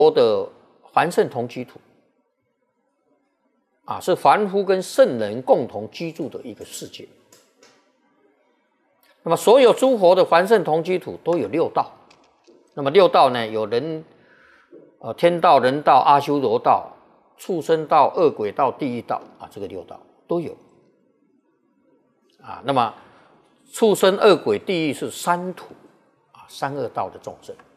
佛的凡圣同居土啊，是凡夫跟圣人共同居住的一个世界。那么所有诸佛的凡圣同居土都有六道，那么六道呢，有天道、人道、阿修罗道、畜生道、恶鬼道、地狱道啊，这个六道都有啊。那么畜生、恶鬼、地狱是三土啊，三恶道的众生